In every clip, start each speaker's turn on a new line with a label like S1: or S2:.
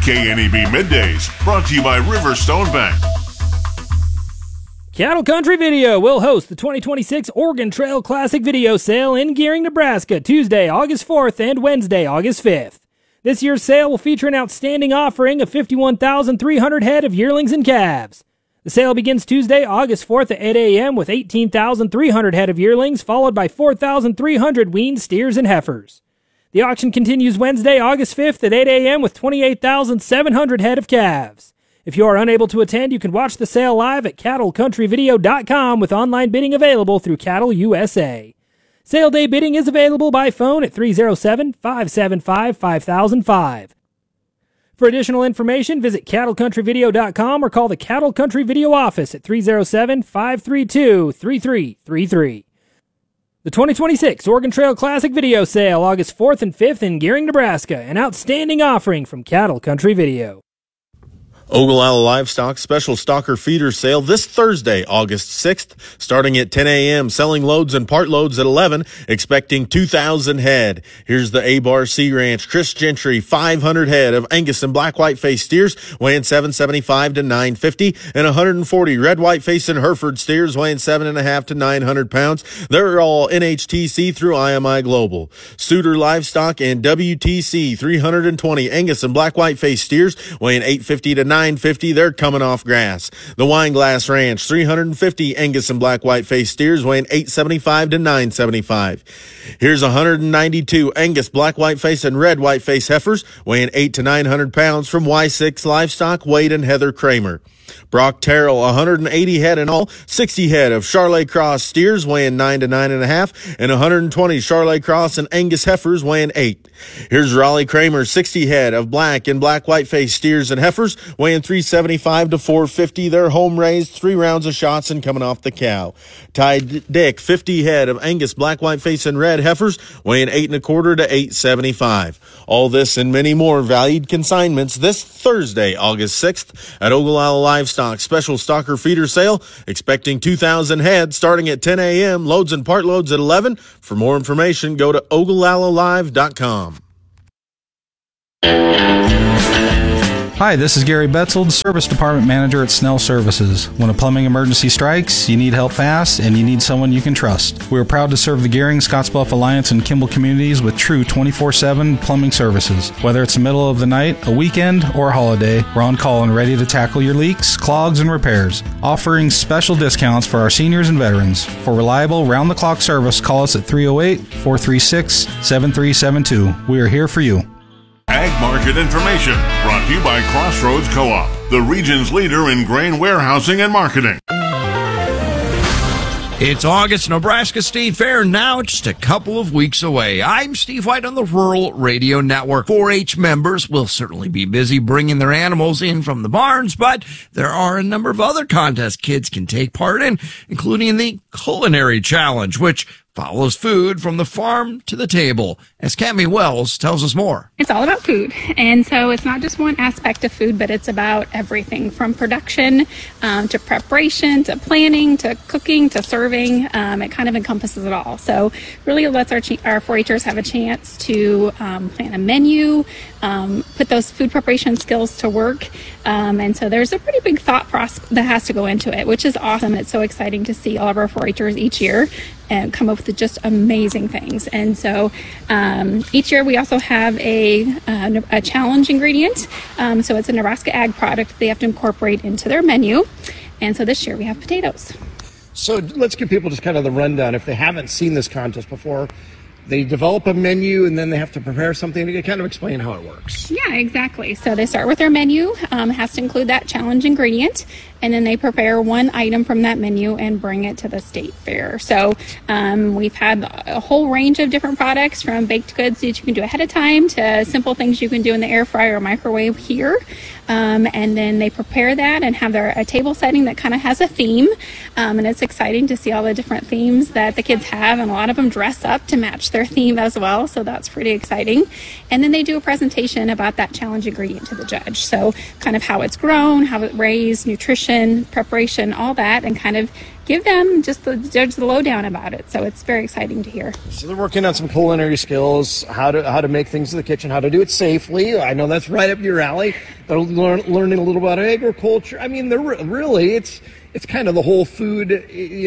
S1: KNEB Middays, brought to you by Riverstone Bank.
S2: Cattle Country Video will host the 2026 Oregon Trail Classic Video Sale in Gearing, Nebraska, Tuesday, August 4th and Wednesday, August 5th. This year's sale will feature an outstanding offering of 51,300 head of yearlings and calves. The sale begins Tuesday, August 4th at 8 a.m. with 18,300 head of yearlings, followed by 4,300 weaned steers and heifers. The auction continues Wednesday, August 5th at 8 a.m. with 28,700 head of calves. If you are unable to attend, you can watch the sale live at cattlecountryvideo.com with online bidding available through Cattle USA. Sale day bidding is available by phone at 307-575-5005. For additional information, visit cattlecountryvideo.com or call the Cattle Country Video office at 307-532-3333. The 2026 Oregon Trail Classic Video Sale, August 4th and 5th in Gearing, Nebraska. An outstanding offering from Cattle Country Video.
S3: Ogallala Livestock Special Stalker Feeder Sale this Thursday, August 6th, starting at 10 a.m., selling loads and part loads at 11, expecting 2,000 head. Here's the A-Bar Sea Ranch Chris Gentry, 500 head of Angus and black white-faced steers, weighing 775 to 950, and 140 red white-faced and Hereford steers, weighing 7.5 to 900 pounds. They're all NHTC through IMI Global. Suitor Livestock and WTC, 320 Angus and black white-faced steers, weighing 850 to 950, they're coming off grass. The Wineglass Ranch, 350 Angus and black white-faced steers, weighing 875 to 975. Here's 192 Angus black white-faced and red white-faced heifers, weighing 8 to 900 pounds from Y6 Livestock, Wade and Heather Kramer. Brock Terrell, 180 head in all, 60 head of Charolais Cross steers weighing 9 to 9.5, and 120 Charolais Cross and Angus heifers weighing 8. Here's Raleigh Kramer, 60 head of black and black white-faced steers and heifers weighing 375 to 450. They're home raised, 3 rounds of shots and coming off the cow. Ty Dick, 50 head of Angus black white-faced and red heifers weighing 8 1/4 to 875. All this and many more valued consignments this Thursday, August 6th at Ogallala Livestock Special Stalker Feeder Sale, expecting 2,000 head starting at 10 a.m., loads and part loads at 11. For more information, go to OgallaLaLive.com.
S4: Hi, this is Gary Betzel, the Service Department Manager at Snell Services. When a plumbing emergency strikes, you need help fast, and you need someone you can trust. We are proud to serve the Gearing, Scottsbluff Alliance, and Kimball communities with true 24/7 plumbing services. Whether it's the middle of the night, a weekend, or a holiday, we're on call and ready to tackle your leaks, clogs, and repairs. Offering special discounts for our seniors and veterans. For reliable, round-the-clock service, call us at 308-436-7372. We are here for you.
S1: Ag Market Information, brought to you by Crossroads Co-op, the region's leader in grain warehousing and marketing.
S5: It's August, Nebraska State Fair, now just a couple of weeks away. I'm Steve White on the Rural Radio Network. 4-H members will certainly be busy bringing their animals in from the barns, but there are a number of other contests kids can take part in, including the Culinary Challenge, which follows food from the farm to the table. As Cami Wells tells us more.
S6: It's all about food. And so it's not just one aspect of food, but it's about everything from production to preparation, to planning, to cooking, to serving. It kind of encompasses it all. So really lets our 4-Hers have a chance to plan a menu, put those food preparation skills to work. And so there's a pretty big thought process that has to go into it, which is awesome. It's so exciting to see all of our 4-Hers each year and come up with just amazing things. And so each year we also have a challenge ingredient. So it's a Nebraska ag product they have to incorporate into their menu. And so this year we have potatoes.
S7: So let's give people just kind of the rundown. If they haven't seen this contest before, they develop a menu and then they have to prepare something to kind of explain how it works.
S6: Yeah, exactly. So they start with their menu, has to include that challenge ingredient, and then they prepare one item from that menu and bring it to the state fair. So we've had a whole range of different products, from baked goods that you can do ahead of time to simple things you can do in the air fryer or microwave here. And then they prepare that and have a table setting that kind of has a theme. And it's exciting to see all the different themes that the kids have, and a lot of them dress up to match their their theme as well, so that's pretty exciting. And then they do a presentation about that challenge ingredient to the judge. So kind of how it's grown, how it's raised, nutrition, preparation, all that, and kind of give them just the judge the lowdown about it. So it's very exciting to hear.
S7: So they're working on some culinary skills, how to make things in the kitchen, how to do it safely. I know that's right up your alley. They're learning a little about agriculture. I mean, they're really, it's kind of the whole food,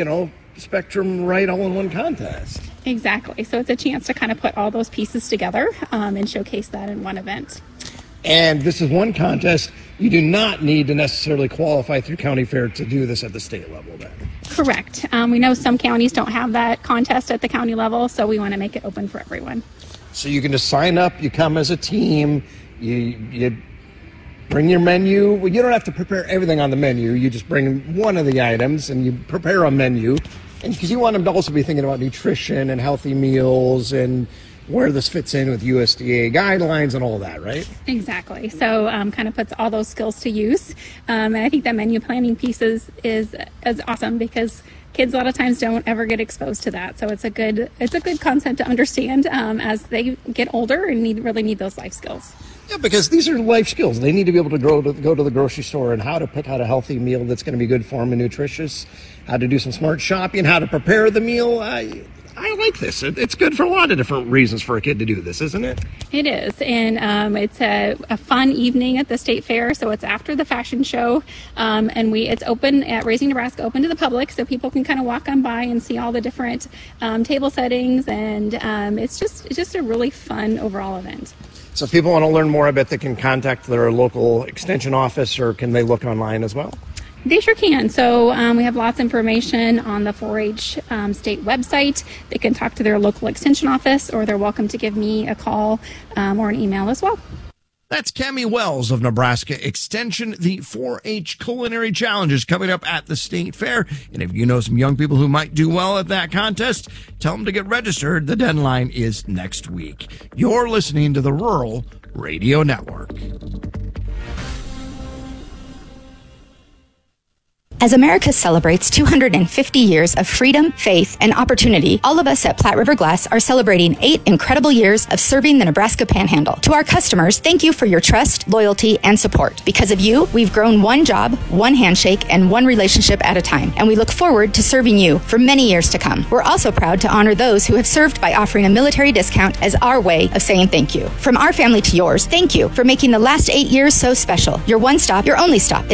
S7: spectrum right all in one contest.
S6: Exactly. So it's a chance to kind of put all those pieces together and showcase that in one event.
S7: And this is one contest. You do not need to necessarily qualify through county fair to do this at the state level then.
S6: Correct. We know some counties don't have that contest at the county level, so we want to make it open for everyone.
S7: So you can just sign up, you come as a team, you bring your menu. Well, you don't have to prepare everything on the menu. You just bring one of the items and you prepare a menu. And because you want them to also be thinking about nutrition and healthy meals and where this fits in with USDA guidelines and all that, right?
S6: Exactly. So kind of puts all those skills to use. And I think that menu planning piece is awesome because kids a lot of times don't ever get exposed to that. So it's a good concept to understand as they get older and really need those life skills.
S7: Yeah, because these are life skills. They need to be able to go to the grocery store and how to pick out a healthy meal that's going to be good for them and nutritious, how to do some smart shopping, how to prepare the meal. I like this. It's good for a lot of different reasons for a kid to do this, isn't it?
S6: It is. And it's a fun evening at the state fair. So it's after the fashion show. And it's open at Raising Nebraska, open to the public. So people can kind of walk on by and see all the different table settings. And it's just a really fun overall event.
S7: So if people want to learn more, I bet they can contact their local extension office, or can they look online as well?
S6: They sure can. So we have lots of information on the 4-H state website. They can talk to their local extension office, or they're welcome to give me a call or an email as well.
S5: That's Cami Wells of Nebraska Extension. The 4-H Culinary Challenge is coming up at the state fair. And if you know some young people who might do well at that contest, tell them to get registered. The deadline is next week. You're listening to the Rural Radio Network.
S8: As America celebrates 250 years of freedom, faith, and opportunity, all of us at Platte River Glass are celebrating 8 incredible years of serving the Nebraska Panhandle. To our customers, thank you for your trust, loyalty, and support. Because of you, we've grown one job, one handshake, and one relationship at a time, and we look forward to serving you for many years to come. We're also proud to honor those who have served by offering a military discount as our way of saying thank you. From our family to yours, thank you for making the last 8 years so special. Your one stop, your only stop